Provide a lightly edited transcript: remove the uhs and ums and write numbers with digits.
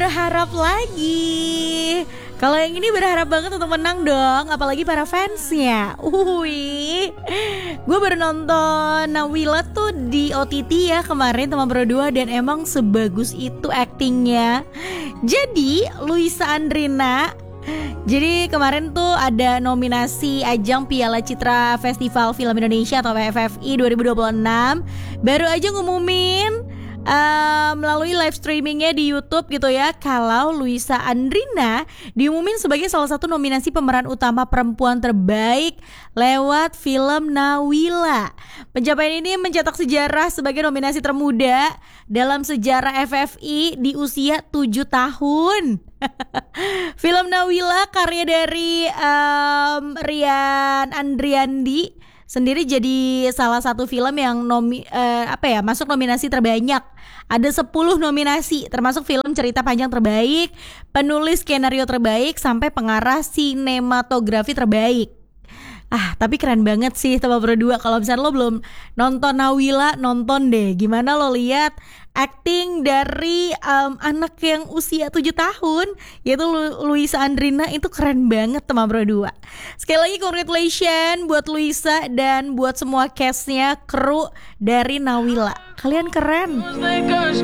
berharap lagi. Kalau yang ini berharap banget untuk menang dong, apalagi para fansnya. Gue baru nonton Nawila tuh di OTT ya kemarin teman berdua, dan emang sebagus itu aktingnya. Jadi Luisa Andrina, jadi kemarin tuh ada nominasi ajang Piala Citra Festival Film Indonesia atau PFFI 2026. Baru aja ngumumin melalui live streamingnya di YouTube gitu ya, kalau Luisa Andrina diumumin sebagai salah satu nominasi pemeran utama perempuan terbaik lewat film Nawila. Pencapaian ini mencetak sejarah sebagai nominasi termuda dalam sejarah FFI di usia 7 tahun. Film Nawila karya dari Rian Andriandi sendiri jadi salah satu film yang masuk nominasi terbanyak. Ada 10 nominasi, termasuk film cerita panjang terbaik, penulis skenario terbaik, sampai pengarah sinematografi terbaik. Tapi keren banget sih teman berdua. Kalau misalnya lo belum nonton Nawila, nonton deh. Gimana lo lihat acting dari anak yang usia 7 tahun, yaitu Luisa Andrina, itu keren banget teman berdua. Sekali lagi congratulations buat Luisa dan buat semua castnya, kru dari Nawila. Kalian keren.